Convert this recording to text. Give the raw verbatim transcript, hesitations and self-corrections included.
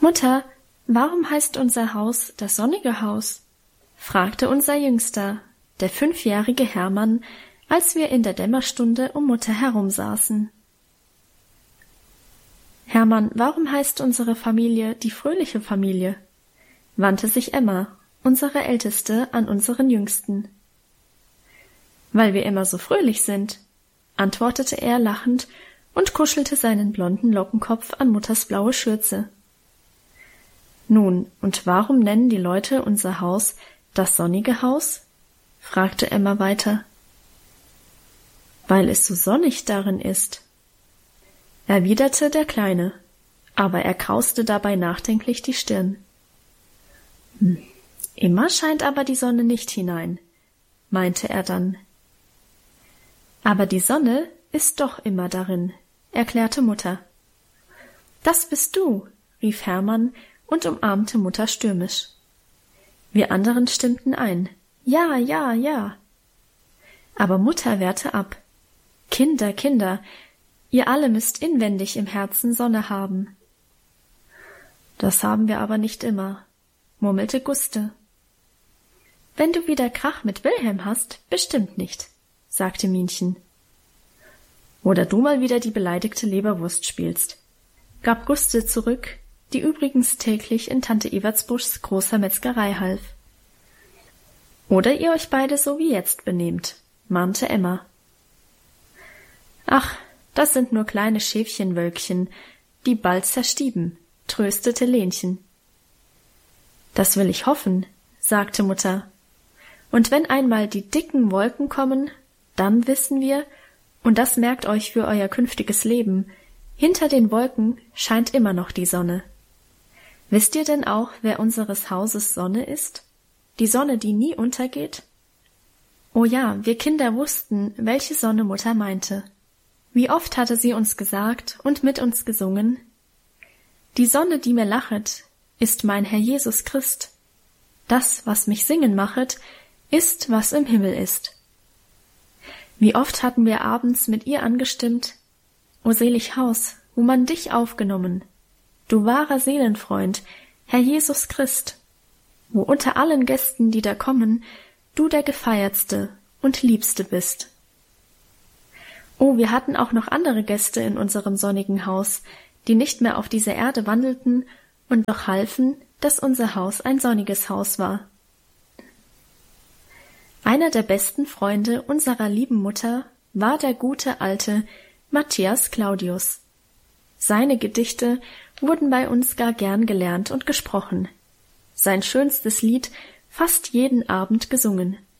»Mutter, warum heißt unser Haus das sonnige Haus?« fragte unser Jüngster, der fünfjährige Hermann, als wir in der Dämmerstunde um Mutter herumsaßen. »Hermann, warum heißt unsere Familie die fröhliche Familie?« wandte sich Emma, unsere Älteste, an unseren Jüngsten. »Weil wir immer so fröhlich sind«, antwortete er lachend und kuschelte seinen blonden Lockenkopf an Mutters blaue Schürze. »Nun, und warum nennen die Leute unser Haus das sonnige Haus?« fragte Emma weiter. »Weil es so sonnig darin ist«, erwiderte der Kleine, aber er krauste dabei nachdenklich die Stirn. Hm, »Immer scheint aber die Sonne nicht hinein«, meinte er dann. »Aber die Sonne ist doch immer darin«, erklärte Mutter. »Das bist du«, rief Hermann und umarmte Mutter stürmisch. Wir anderen stimmten ein. »Ja, ja, ja.« Aber Mutter wehrte ab. »Kinder, Kinder, ihr alle müsst inwendig im Herzen Sonne haben.« »Das haben wir aber nicht immer«, murmelte Guste. »Wenn du wieder Krach mit Wilhelm hast, bestimmt nicht«, sagte Minchen. »Oder du mal wieder die beleidigte Leberwurst spielst«, gab Guste zurück, die übrigens täglich in Tante Evertsbuschs großer Metzgerei half. »Oder ihr euch beide so wie jetzt benehmt«, mahnte Emma. »Ach, das sind nur kleine Schäfchenwölkchen, die bald zerstieben«, tröstete Lenchen. »Das will ich hoffen«, sagte Mutter. »Und wenn einmal die dicken Wolken kommen, dann wissen wir, und das merkt euch für euer künftiges Leben, hinter den Wolken scheint immer noch die Sonne. Wisst ihr denn auch, wer unseres Hauses Sonne ist? Die Sonne, die nie untergeht?« Oh ja, wir Kinder wussten, welche Sonne Mutter meinte. Wie oft hatte sie uns gesagt und mit uns gesungen: »Die Sonne, die mir lachet, ist mein Herr Jesus Christ. Das, was mich singen machet, ist, was im Himmel ist.« Wie oft hatten wir abends mit ihr angestimmt: »O selig Haus, wo man dich aufgenommen, du wahrer Seelenfreund, Herr Jesus Christ, wo unter allen Gästen, die da kommen, du der Gefeiertste und Liebste bist.« Oh, wir hatten auch noch andere Gäste in unserem sonnigen Haus, die nicht mehr auf dieser Erde wandelten und doch halfen, dass unser Haus ein sonniges Haus war. Einer der besten Freunde unserer lieben Mutter war der gute alte Matthias Claudius. Seine Gedichte wurden bei uns gar gern gelernt und gesprochen, sein schönstes Lied fast jeden Abend gesungen.